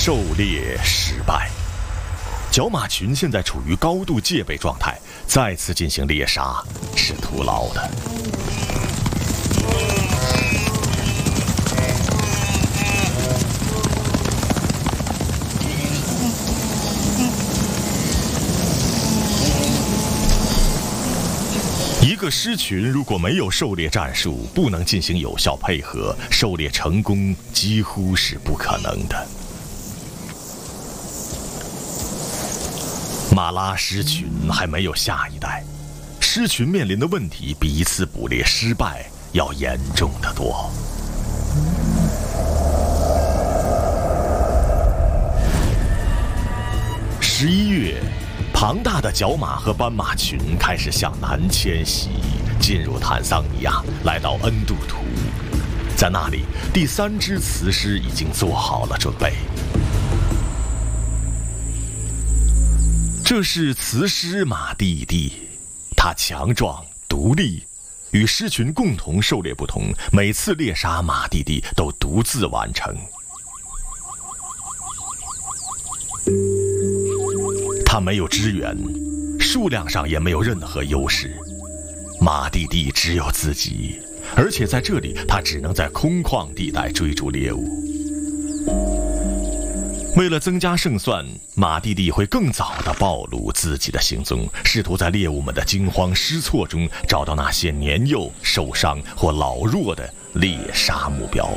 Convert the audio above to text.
狩猎失败。角马群现在处于高度戒备状态，再次进行猎杀是徒劳的。一个狮群如果没有狩猎战术，不能进行有效配合，狩猎成功几乎是不可能的。马拉狮群还没有下一代，狮群面临的问题比一次捕猎失败要严重得多。11月，庞大的角马和斑马群开始向南迁徙，进入坦桑尼亚，来到恩杜图。在那里，第3只雌狮已经做好了准备。这是雌狮马蒂蒂，它强壮独立，与狮群共同狩猎不同，每次猎杀马蒂蒂都独自完成。它没有支援，数量上也没有任何优势。马蒂蒂只有自己，而且在这里，它只能在空旷地带追逐猎物。为了增加胜算，马蒂蒂会更早地暴露自己的行踪，试图在猎物们的惊慌失措中找到那些年幼、受伤或老弱的猎杀目标。